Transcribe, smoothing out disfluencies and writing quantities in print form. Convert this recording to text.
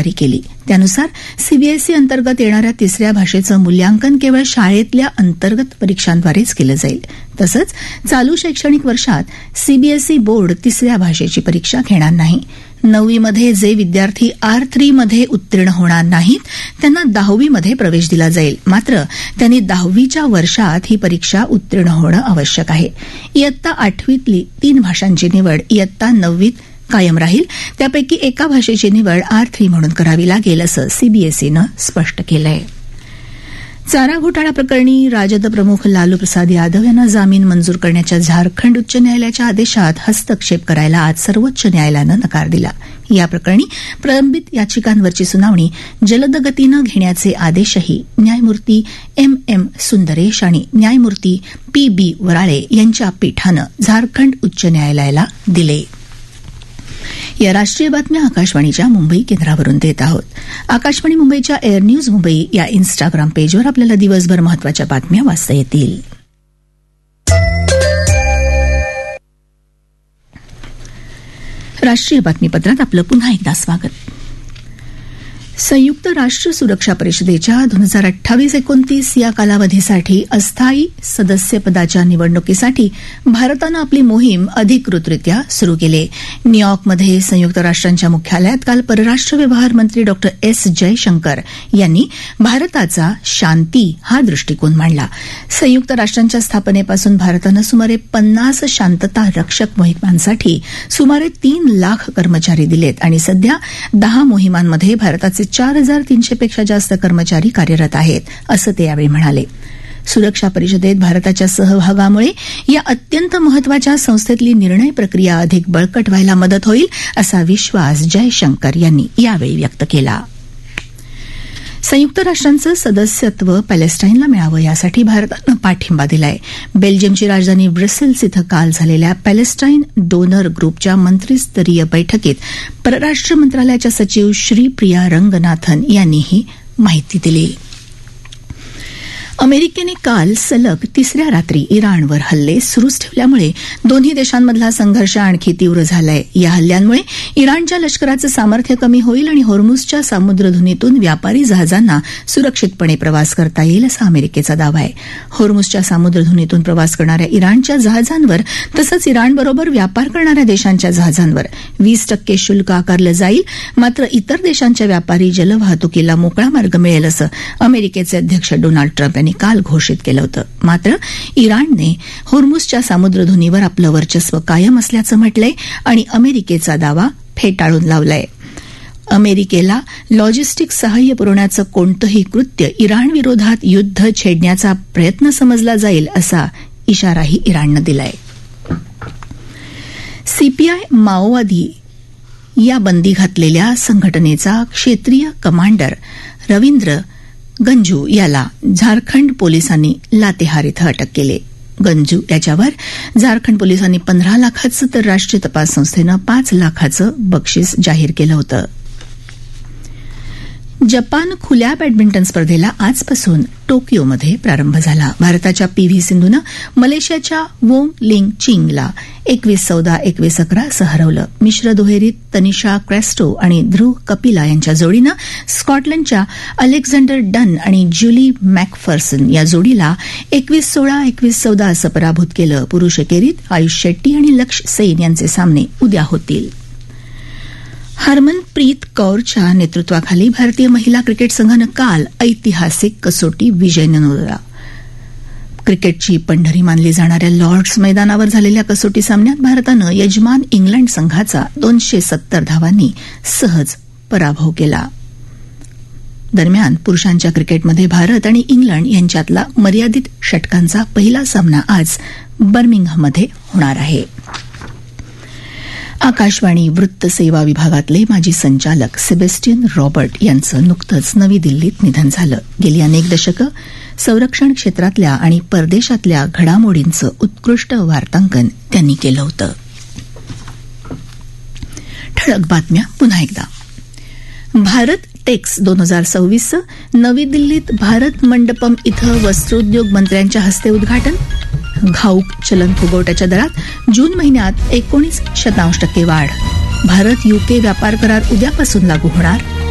जारी केली. त्यानुसार सीबीएसई अंतर्गत येणाऱ्या तिसऱ्या भाषेचं मूल्यांकन केवळ शाळेतल्या अंतर्गत परीक्षांद्वारेच केलं जाईल. तसंच चालू शैक्षणिक वर्षात सीबीएसई बोर्ड तिसऱ्या भाषेची परीक्षा घेणार नाही. 9वीमध्ये जे विद्यार्थी R3 मध्ये उत्तीर्ण होणार नाहीत त्यांना 10वीमध्ये प्रवेश दिला जाईल. मात्र त्यांनी 10वीच्या वर्षात ही परीक्षा उत्तीर्ण होणं आवश्यक आहे. इयत्ता 8वीतली 3 भाषांची निवड इयत्ता 9वीत कायम राहील. त्यापैकी एका भाषेची निवड R3 म्हणून करावी लागेल असं सीबीएसईनं स्पष्ट केलं आहे. चारा घोटाळा प्रकरणी राजद प्रमुख लालू प्रसाद यादव यांना जामीन मंजूर करण्याच्या झारखंड उच्च न्यायालयाच्या आदेशात हस्तक्षेप करायला आज सर्वोच्च न्यायालयानं नकार दिला. या प्रकरणी प्रलंबित याचिकांवरची सुनावणी जलद गतीनं घेण्याचे आदेशही न्यायमूर्ती MM सुंदरेश आणि न्यायमूर्ती PB वराळे यांच्या पीठानं झारखंड उच्च न्यायालयाला दिले. या राष्ट्रीय बातम्या आकाशवाणीच्या मुंबई केंद्रावरून देत आहोत. आकाशवाणी मुंबईच्या एअर न्यूज मुंबई या इन्स्टाग्राम पेजवर आपल्याला दिवसभर महत्वाच्या बातम्या वाचता येतील. राष्ट्रीय बातमीपत्रात आपलं पुन्हा एकदा स्वागत. संयुक्त राष्ट्र सुरक्षा परिषदेच्या 2028-29 या कालावधीसाठी अस्थायी सदस्यपदाच्या निवडणुकीसाठी भारतानं आपली मोहीम अधिकृतरित्या सुरू केली. न्यूयॉर्कमध्ये संयुक्त राष्ट्रांच्या मुख्यालयात काल परराष्ट्र व्यवहार मंत्री डॉ S जयशंकर यांनी भारताचा शांती हा दृष्टिकोन मांडला. संयुक्त राष्ट्रांच्या स्थापनेपासून भारतानं सुमारे 50 शांतता रक्षक मोहिमांसाठी सुमारे 3 लाख कर्मचारी दिलेत आणि सध्या 10 मोहिमांमध्ये भारताचे 4,300 पेक्षा जास्त कर्मचारी कार्यरत आहेत, असं ते यावेळी म्हणाले. सुरक्षा परिषदेत भारताच्या सहभागामुळे या अत्यंत महत्वाच्या संस्थेतली निर्णय प्रक्रिया अधिक बळकट व्हायला मदत होईल, असा विश्वास जयशंकर यांनी यावेळी व्यक्त केला. संयुक्त राष्ट्रांचं सदस्यत्व पॅलेस्टाईनला मिळावं यासाठी भारतानं पाठिंबा दिलाय. बेल्जियमची राजधानी ब्रसेल्स इथं काल झालेल्या पॅलेस्टाईन डोनर ग्रुपच्या मंत्रीस्तरीय बैठकीत परराष्ट्र मंत्रालयाच्या सचिव श्रीप्रिया रंगनाथन यांनी ही माहिती दिली. अमेरिकेने काल सलग तिसऱ्या रात्री इराणवर हल्ले सुरूच ठेवल्यामुळे दोन्ही देशांमधला संघर्ष आणखी तीव्र झालाय. या हल्ल्यांमुळे इराणच्या लष्कराचं सामर्थ्य कमी होईल आणि होर्मुझच्या सामुद्रधुनीतून व्यापारी जहाजांना सुरक्षितपणे प्रवास करता येईल, असा अमेरिकेचा दावा आहे. होर्मुझच्या सामुद्रधुनीतून प्रवास करणाऱ्या इराणच्या जहाजांवर तसंच इराणबरोबर व्यापार करणाऱ्या देशांच्या जहाजांवर 20% शुल्क आकारलं जाईल. मात्र इतर देशांच्या व्यापारी जलवाहतुकीला मोकळा मार्ग मिळेल, असं अमेरिकेचे अध्यक्ष डोनाल्ड ट्रम्प यांनी काल घोषित केलं होतं. मात्र इराणने होर्मुझच्या सामुद्रधुनीवर आपलं वर्चस्व कायम असल्याचं म्हटलंय आणि अमेरिकेचा दावा फेटाळून लावलाय. अमेरिकेला लॉजिस्टिक सहाय्य पुरवण्याचं कोणतंही कृत्य इराणविरोधात युद्ध छेडण्याचा प्रयत्न समजला जाईल, असा इशाराही इराणनं दिलाय. CPI माओवादी या बंदी घातलेल्या संघटनेचा क्षेत्रीय कमांडर रवींद्र गंजू याला झारखंड पोलिसांनी लातेहार इथं अटक केली. गंजू याच्यावर झारखंड पोलिसांनी 15 लाखाचं तर राष्ट्रीय तपास संस्थेनं 5 लाखाचं बक्षीस जाहीर केलं होतं. जपान खुल्या बॅडमिंटन स्पर्धेला आजपासून टोकियोमध्ये प्रारंभ झाला. भारताच्या PV सिंधूनं मलेशियाच्या वोंग लिंग चिंगला 21-14, 21-11 असं हरवलं. मिश्र दुहेरीत तनिषा क्रेस्टो आणि ध्रुव कपिला यांच्या जोडीनं स्कॉटलंडच्या अलेक्झांडर डन आणि ज्युली मॅकफर्सन या जोडीला 21-16, 21-14 असं पराभूत केलं. पुरुष एकेरीत आयुष शेट्टी आणि लक्ष्य सेन यांचे सामने उद्या होतील. हरमनप्रीत कौरच्या नेतृत्वाखाली भारतीय महिला क्रिकेट संघानं काल ऐतिहासिक कसोटी विजय नोंदवला. क्रिकेटची पंढरी मानली जाणाऱ्या लॉर्ड्स मैदानावर झालेल्या कसोटी सामन्यात भारतानं यजमान इंग्लंड संघाचा 270 धावांनी सहज पराभव केला. दरम्यान पुरुषांच्या क्रिकेटमध्ये भारत आणि इंग्लंड यांच्यातला मर्यादित षटकांचा पहिला सामना आज बर्मिंगहममध्ये होणार आहे. आकाशवाणी वृत्त सेवा विभागातले माजी संचालक सेबेस्टियन रॉबर्ट यांचं नुकतंच नवी दिल्लीत निधन झालं. गेली अनेक दशकं संरक्षण क्षेत्रातल्या आणि परदेशातल्या घडामोडींचं उत्कृष्ट वार्तांकन त्यांनी केलं होतं. ठळक बातम्या पुन्हा एकदा. भारत टेक्स 2026चं नवी दिल्लीत भारत मंडपम इथं वस्त्रोद्योग मंत्र्यांच्या हस्ते उद्घाटन. घाऊक चलन फुगवट्याच्या दरात जून महिन्यात 19% वाढ. भारत UK व्यापार करार उद्यापासून लागू होणार.